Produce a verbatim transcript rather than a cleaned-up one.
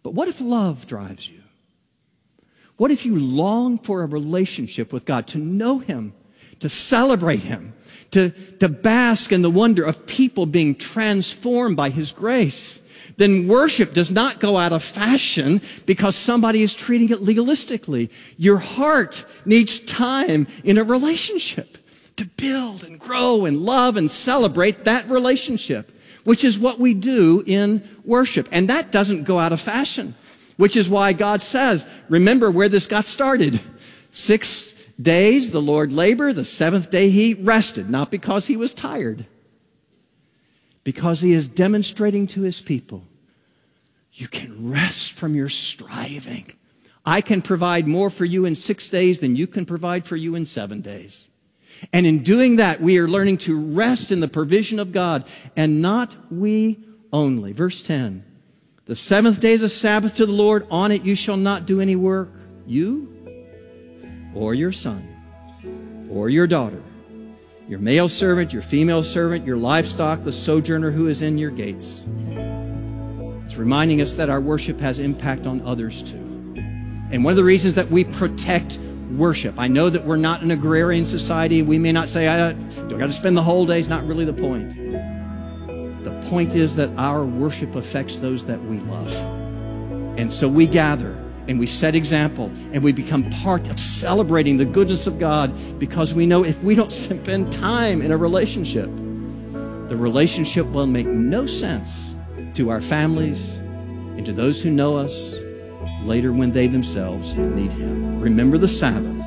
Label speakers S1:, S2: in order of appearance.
S1: But what if love drives you? What if you long for a relationship with God, to know Him, to celebrate Him, to, to bask in the wonder of people being transformed by His grace? Then worship does not go out of fashion because somebody is treating it legalistically. Your heart needs time in a relationship to build and grow and love and celebrate that relationship, which is what we do in worship. And that doesn't go out of fashion, which is why God says, remember where this got started. Six days the Lord labored, the seventh day He rested, not because He was tired, because He is demonstrating to His people, you can rest from your striving. I can provide more for you in six days than you can provide for you in seven days. And in doing that, we are learning to rest in the provision of God, and not we only. Verse ten, the seventh day is a Sabbath to the Lord. On it you shall not do any work, you or your son or your daughter, your male servant, your female servant, your livestock, the sojourner who is in your gates. It's reminding us that our worship has impact on others too. And one of the reasons that we protect worship, I know that we're not an agrarian society. We may not say, I, do I got to spend the whole day? It's not really the point. The point is that our worship affects those that we love. And so we gather and we set example and we become part of celebrating the goodness of God, because we know if we don't spend time in a relationship, the relationship will make no sense to our families and to those who know us later when they themselves need Him. Remember the Sabbath